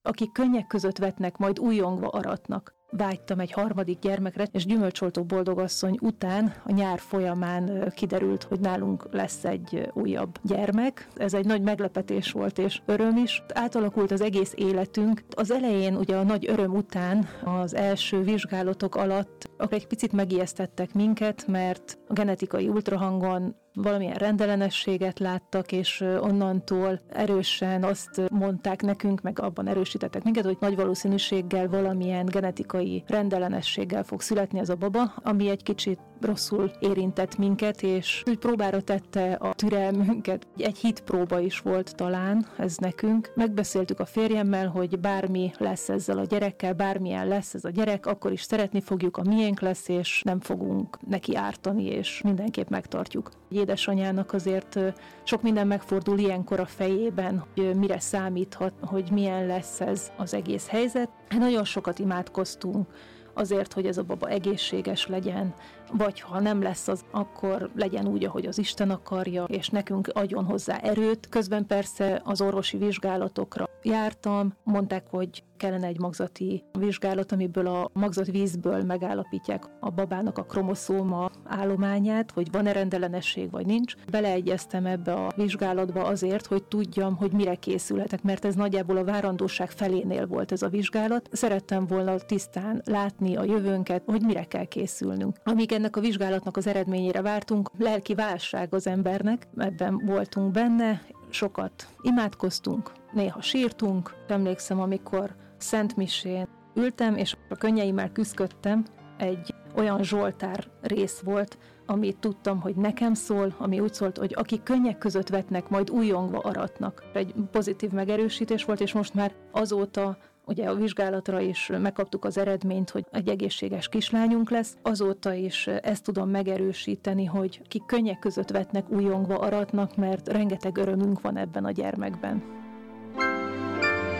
akik könnyek között vetnek, majd újongva aratnak. Vágytam egy harmadik gyermekre, és gyümölcsoltó boldogasszony után a nyár folyamán kiderült, hogy nálunk lesz egy újabb gyermek. Ez egy nagy meglepetés volt, és öröm is. Átalakult az egész életünk. Az elején, ugye a nagy öröm után, az első vizsgálatok alatt egy picit megijesztettek minket, mert a genetikai ultrahangon valamilyen rendellenességet láttak, és onnantól erősen azt mondták nekünk, meg abban erősítettek minket, hogy nagy valószínűséggel valamilyen genetikai rendellenességgel fog születni ez a baba, ami egy kicsit rosszul érintett minket, és úgy próbára tette a türelmünket. Egy hitpróba is volt talán ez nekünk. Megbeszéltük a férjemmel, hogy bármi lesz ezzel a gyerekkel, bármilyen lesz ez a gyerek, akkor is szeretni fogjuk, a miénk lesz, és nem fogunk neki ártani, és mindenképp megtartjuk. Édesanyának azért sok minden megfordul ilyenkor a fejében, hogy mire számíthat, hogy milyen lesz ez az egész helyzet. Nagyon sokat imádkoztunk azért, hogy ez a baba egészséges legyen, vagy ha nem lesz az, akkor legyen úgy, ahogy az Isten akarja, és nekünk adjon hozzá erőt. Közben persze az orvosi vizsgálatokra jártam, mondták, hogy kellene egy magzati vizsgálat, amiből a magzatvízből megállapítják a babának a kromoszóma állományát, hogy van-e rendellenesség, vagy nincs. Beleegyeztem ebbe a vizsgálatba azért, hogy tudjam, hogy mire készülhetek, mert ez nagyjából a várandóság felénél volt ez a vizsgálat. Szerettem volna tisztán látni a jövőnket, hogy mire kell készülnünk. Amíg ennek a vizsgálatnak az eredményére vártunk, lelki válság az embernek, ebben voltunk benne, sokat imádkoztunk, néha sírtunk. Emlékszem, amikor szentmisén ültem, és a könnyeimmel küszködtem, egy olyan zsoltár rész volt, amit tudtam, hogy nekem szól, ami úgy szólt, hogy akik könnyek között vetnek, majd újongva aratnak. Egy pozitív megerősítés volt, és most már azóta ugye a vizsgálatra is megkaptuk az eredményt, hogy egy egészséges kislányunk lesz. Azóta is ezt tudom megerősíteni, hogy akik könnyek között vetnek, újongva aratnak, mert rengeteg örömünk van ebben a gyermekben.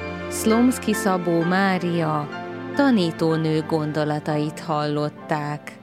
Szlomszky Szabó Mária tanítónő gondolatait hallották.